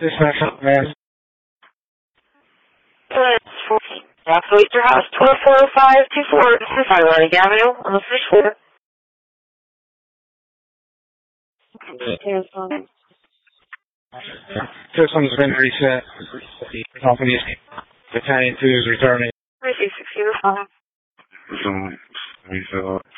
Dispatch, man. It's 14. Evacuate your house. 1240524. This is Highlighting Avenue on the 6th floor. System's been reset. The company's Battalion 2 is returning. 3665.